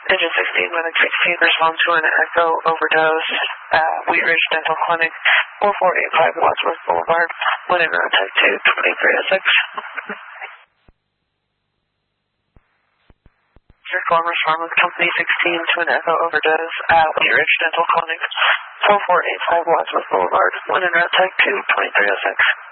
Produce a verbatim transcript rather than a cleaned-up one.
Engine sixteen, Linux sixteen, respond to an echo overdose at Wheat Ridge Dental Clinic, four four eight five Wadsworth Boulevard, one in route type two, twenty-three oh six. Reform, respond with Company sixteen to an echo overdose at Wheat Ridge Dental Clinic, four four eight five Wadsworth Boulevard, one in route type two, twenty-three oh six.